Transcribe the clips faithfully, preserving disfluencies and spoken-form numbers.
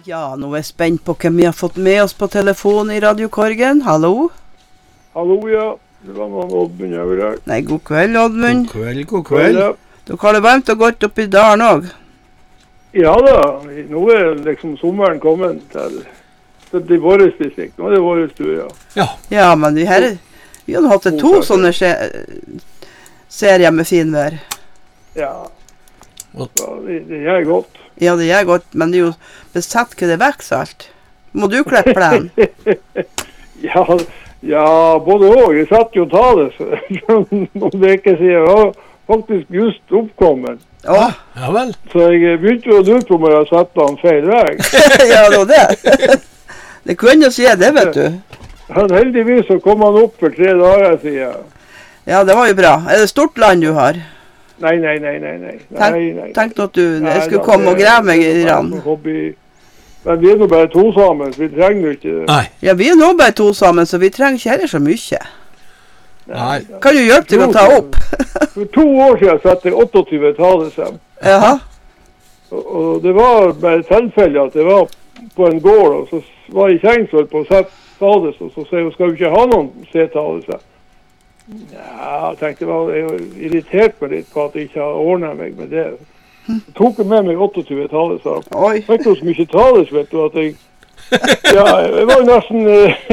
Ja, nå er jeg spent på hvem vi har fått med oss på telefon i radiokorgen. Hallo? Hallo, ja. Det var noen Oddmund over her. Nei, god kveld, Oddmund. God kveld, god kveld. Ja. Du har det varmt og godt oppe i dalen også. Ja da, nå er liksom sommeren kommet til, til våres distrikt. Nå er det våres tur, ja. Ja. Ja, men vi, her, vi har hatt to sånne se- serier med finvær. Ja, så det, det gjør godt. Ja, det gjør godt, men det er jo besett hva det vekser alt. Må du klippe den? ja, ja, både og. Jeg satt jo og ta det, så noen veker siden. Jeg var faktisk just oppkommet. Åh, Ja vel. Så jeg begynte jo å lure på om jeg hadde satt den feil vei. ja, det var det. Det kunne jo si det, vet du. Men heldigvis så kom han opp for tre dager siden. Ja, det var jo bra. Er det stort land du har? Nei, nei, nei, nei, nei. Tenk, nei, nei. tenkte at du jeg Nei, skulle da, komme og det- grave meg i det er rann. en hobby. Men vi er nå bare to sammen, så vi trenger jo ikke det. Nei. Ja, vi er nå bare to sammen, så vi trenger ikke heller så mye. Nei. Kan du hjelpe til å ta opp? For to år siden satte jeg åttiåtte talesem. Jaha. Og, og det var bare tilfelle at det var på en gård, og så var jeg kjengsvold på å sette tales, og så sier hun, skal du ikke ha noen se-talesem? Ja, jeg tenkte, jeg var irritert meg litt på at jeg ikke har ordnet meg med det. Jeg tok med meg åttiåtte talesem. Oi. Jeg fikk jo så mye tales, vet du, at jeg... Ja, jeg var jo nesten...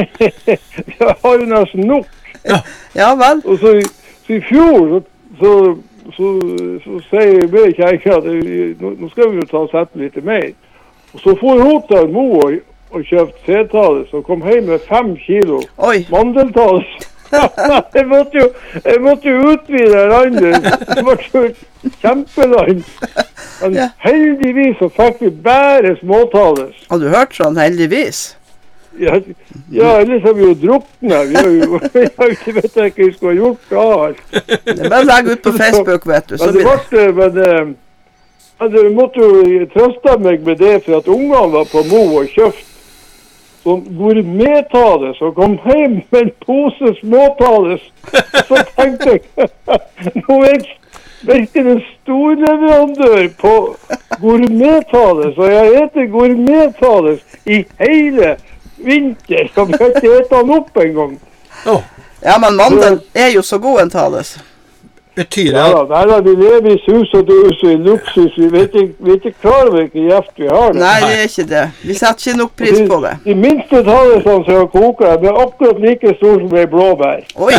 jeg har jo nesten nok. Ja vel. Og så, så i fjor, så, så, så, så sier jeg med kjære at jeg, nå, nå skal vi jo ta og sette litt mer. Og så får hun til Mo og, og kjøpt C-tales, og kom hjem med fem kilo Oi. mandeltales. jeg, måtte jo, jeg måtte jo utvide landet. Det var jo et kjempeland. Men Ja. heldigvis så fikk vi bare småtales. Har du hørt sånn, heldigvis? Ja, ja, ellers har vi jo druknet. Vi har jo, jeg har ikke vet jeg hva vi skulle ha gjort da. Det er bare å legge ut på Facebook, vet du. Så Men det blir det. ble, men, eh, men det måtte jo trøste meg med det, for at ungene var på Mo og kjøpt sånn gourmettales, og kom hjem med en pose småtales. Så tenkte jeg, nå er jeg virkelig en storleverandør på gourmettales, og jeg heter gourmettales i hele vinter, så vi har ikke hette han opp en gang. Åh, Ja, men mandel er jo så god en tales. betyr det Ja at... da, der har vi lever i sus og dus og i luksus, vi vet ikke, vi er ikke klar over hvilken gjeft vi har. Nei, det er ikke det. Vi setter ikke nok pris på det. De minste talesene som jeg koker, de er akkurat like stor som en blåbær. Oi.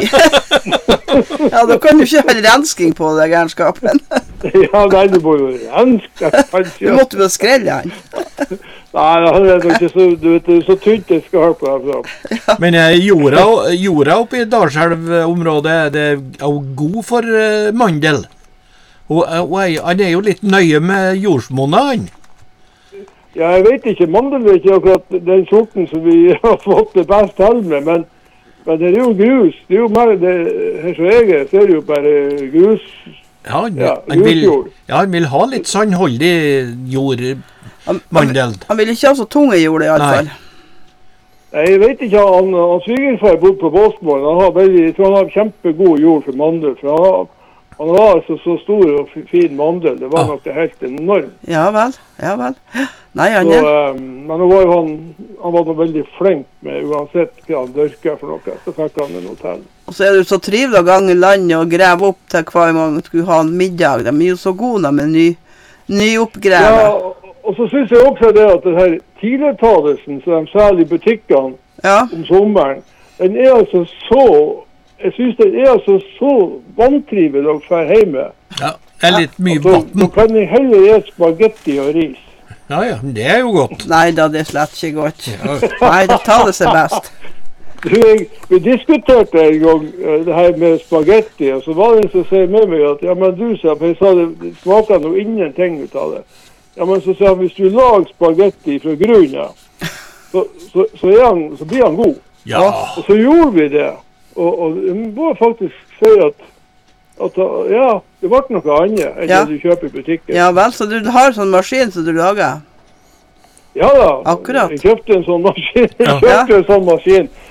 Ja, da kan du ikke ha rensking på det, gærenskapen. Ja, nei, du må jo renske, kanskje. Du måtte vel skrelle han. Nei, han er nok ikke så, du vet, det er så tynt det skal på herfra. Men eh, jorda, jorda oppe i Dalselv-området, det er jo god for eh, mandel. Og, eh, og jeg- han er jo litt nøye med jordsmonnet, han. Ja, jeg vet ikke, mandel er ikke akkurat den sorten som vi har fått det best til med, men, men det er jo grus. Det er jo mer, det, her som jeg er, så er det jo bare grus. Ja, han, Ja, han, vil, grusjord. ja, han vil ha litt sandholdig jord, Han, han, mandel. han vil ikke ha så tunge jord i alle Nei. fall. Nei, jeg vet ikke, han, han svigerfar bodde på Båsmålen, han har veldig, jeg tror han har kjempegod jord for mandel, for han har, han har altså så stor og f- fin mandel, det var Ja. nok det helt enormt. Ja vel, ja vel. Nei, han Så, er... um, men nå var jo han, han var nå veldig flink med, uansett hva han dørker for noe, så fikk han en hotell. Og så er det jo så trivelig å gange landet og greve opp til hver gang man skulle ha en middag. De er jo så gode med ny, nyoppgreve. Ja, og, og så synes jeg også det at den her tidligtalesen, som de selger i butikkene Ja, om sommeren, den er altså så, jeg synes den er altså så vantrivelig å være hjemme. Ja, det er litt mye Så, så vatten. kan jeg heller gjøre spagetti og ris. Ja, ja, det er jo godt. nei da, det er slett ikke godt. Ja. Nei, det taler seg best. Du, jeg, vi diskuterte en gang eh, det her med spagetti, og så var det en som sier med meg at, ja, men du sa, for jeg sa det, det smaker noe ingenting ut av det. Ja, men så sa han, hvis du lager spagetti fra grunnen, så, så, så, er han, så blir han god. Ja. Og så gjorde vi det, og, og jeg må faktisk si at, at ja, det ble noe annet enn Ja. det du kjøper i butikken. Ja vel, så du har sånn maskin som du lager? Ja da, Akkurat. jeg kjøpte en sånn maskin, jeg Ja. kjøpte en sånn maskin.